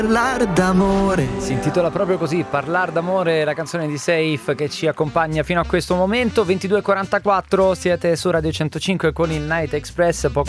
Parlare d'amore. Si intitola proprio così, Parlar d'amore, la canzone di Safe che ci accompagna fino a questo momento. 22:44, siete su Radio 105 con il Night Express. Poco